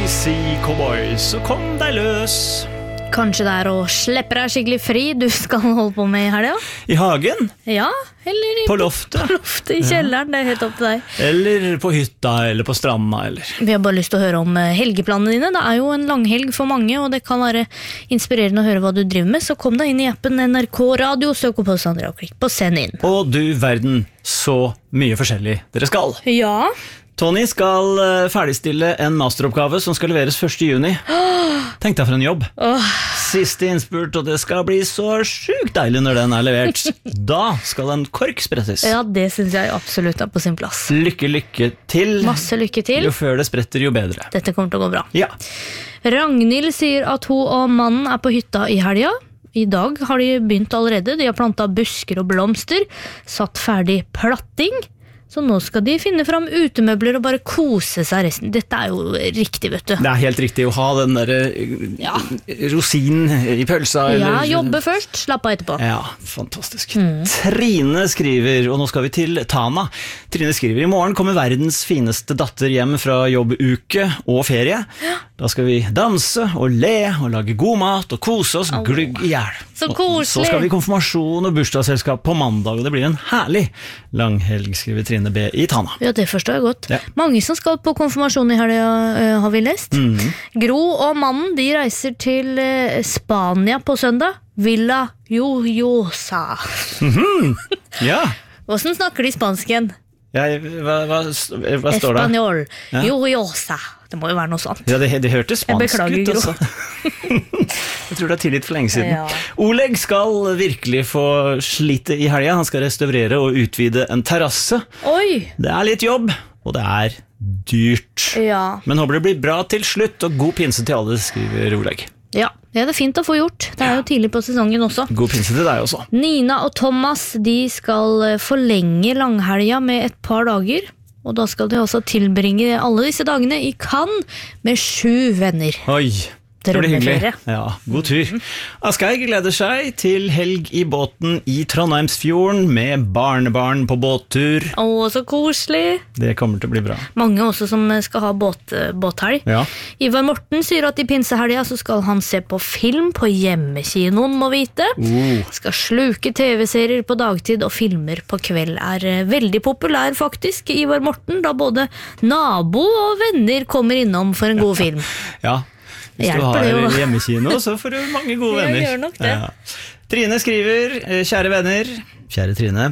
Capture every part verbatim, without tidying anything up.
Si cowboy, så kom deg løs. Kanskje det er å slippe deg skikkelig fri du skal holde på med i helga? I hagen? Ja, eller i, På loftet? På loftet i kjelleren, det er helt opp til deg. Eller på hytta, eller på stranda, eller... Vi har bare lyst til å høre om helgeplanene dine. Det er jo en langhelg for mange, og det kan være inspirerende å høre hva du driver med. Så kom deg inn i appen N R K Radio, søk opp hos Andrea og klikk på send inn. Og du verden, så mye forskjellig dere skal. Ja. Tony skal ferdigstille en masteroppgave som skal leveres første juni. Tenk deg for en jobb. Åh. Siste innspurt, og det skal bli så sjukt deilig når den er levert. Da skal en kork sprettes. Ja, det synes jeg absolutt er på sin plass. Lykke, lykke til. Masse lykke til. Jo før det spretter, jo bedre. Dette kommer til å gå bra. Ja. Ragnhild sier at hun og mannen er på hytta i helga. I dag har de begynt allerede. De har plantet busker og blomster, satt ferdig platting. Så nå skal de finne fram utemøbler og bare kose seg resten. Dette er jo riktig, vet du. Det er helt riktig å ha den der Ja. rosinen i pølsa. Ja, eller... jobbe først, slapp av etterpå. Ja, fantastisk. Mm. Trine skriver, og nå skal vi til Tana. Trine skriver, i morgen kommer verdens fineste datter hjem fra jobbuke og ferie. Ja. Da skal vi danse og le og lage god mat og kose oss oh. glugg i hjel. Så koselig. Så skal vi i konfirmasjon og bursdagsselskap på mandag, og det blir en herlig langhelg, skriver Trine B i Tana. Ja, det forstår jeg godt. Ja. Mange som skal på konfirmasjon i helga, uh, har vi lest. Mm. Gro og mannen, de reiser til uh, Spania på søndag. Villa Jojosa. Mm-hmm. Ja. Hvordan snakker de spansken? Ja, hva, hva, hva står det? Espanol. Ja. Jojosa. Det må jo være noe sånt. Ja, det, det hørtes spansk beklager, ut altså. Jeg tror det er tilgitt for lenge siden. Ja. Oleg skal virkelig få slite i helga. Han skal restaurere og utvide en terrasse. Oi! Det er litt jobb, og det er dyrt. Ja. Men håper det blir bra til slutt, og god pinse til alle, skriver Oleg. Ja, det er det fint å få gjort. Det er jo tidlig på sesongen også. God pinse til deg også. Nina og Thomas, de skal forlenge langhelga med et par dager. Og da skal de også tilbringe alle disse dagene i Cannes med sju venner. Oi, det blir hyggelig. Drømmeferie. Ja, god tur. Asgeir gleder seg til helg i båten i Trondheimsfjorden med barnebarn på båttur. Å, så koselig. Det kommer til å bli bra. Mange også som skal ha båt, båthelg. Ja. Ivar Morten sier at i pinsehelga så skal han se på film på hjemmekinoen, må vite. Uh. Skal sluke tv-serier på dagtid, og filmer på kveld er veldig populær faktisk, Ivar Morten, da både nabo og venner kommer innom for en god film. Ja. Hvis du har hjemmekino, så får du mange gode venner. Jeg gjør nok det. Ja. Trine skriver, kjære venner, kjære Trine,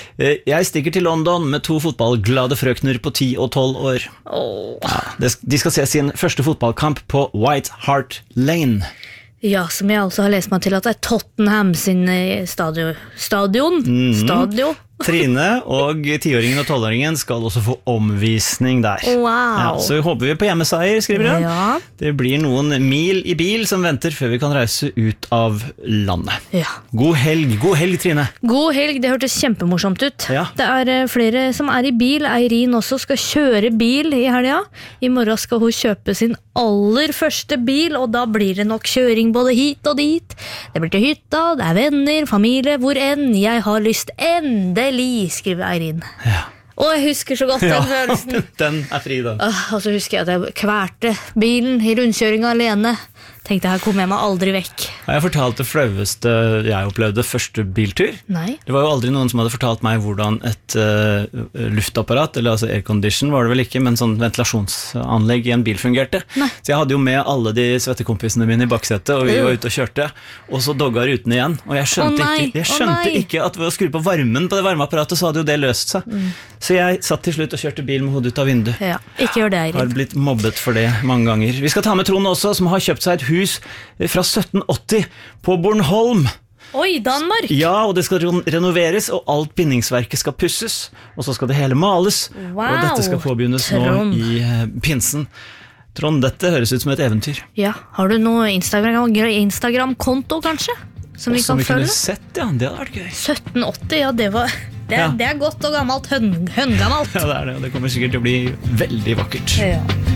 jeg stikker til London med to fotballglade frøkner på ti og tolv år. Oh. Ja, de skal se sin første fotballkamp på White Hart Lane. Ja, som jeg også har lest meg til at det er Tottenham sin stadion. Stadion? Mm. Stadion? Trine og tiåringen og tolvåringen skal også få omvisning der. Wow. Ja, så håper vi på hjemmeseier, skriver hun. Ja. Det blir noen mil i bil som venter før vi kan reise ut av landet. Ja. God helg, god helg, Trine. God helg, det hørtes kjempemorsomt ut. Ja. Det er flere som er i bil. Eirin også skal kjøre bil i helga. I morgen skal hun kjøpe sin aller første bil, og da blir det nok kjøring både hit og dit. Det blir til hytta, det er venner, familie, hvor enn jeg har lyst ende skriver Eirin. Ja. Og jeg husker så godt den ja, følelsen. Den er fri da. Og så husker jeg at jeg kværte bilen i rundkjøringen alene. Tenkte her kommer jeg meg aldri vekk. Jeg fortalte det flaueste jeg opplevde første biltur. Nei. Det var jo aldri noen som hadde fortalt meg hvordan et uh, luftapparat, eller altså aircondition var det vel ikke, men sånn ventilasjonsanlegg i en bil fungerte. Nei. Så jeg hadde jo med alle de svettekompisene mine i baksetet, og vi var ute og kjørte, og så dogga ruten igjen. Og jeg skjønte, oh, ikke, jeg skjønte oh, ikke at ved å skru på varmen på det varmeapparatet, så hadde jo det løst seg. Mm. Så jeg satt til slutt og kjørte bil med hodet ut av vinduet. Ja, ikke gjør det, Eirin. Har blitt mobbet for det mange ganger. Vi skal ta med Trond også, som har kjøpt seg et hus fra sytten åtti på Bornholm. Oi, Danmark! Ja, og det skal renoveres, og alt bindingsverket skal pusses, og så skal det hele males. Wow, og dette skal påbegynnes Trond. Nå i uh, pinsen. Trond, dette høres ut som et eventyr. Ja, har du noe Instagram, Instagram-konto kanskje? Som vi som kan vi følge? Kunne sett, ja, det hadde vært gøy. sytten åtti, ja, det var det, ja. det er godt og gammelt, høn, høngammelt. Ja, det er det, og det kommer sikkert til å bli veldig vakkert. Ja.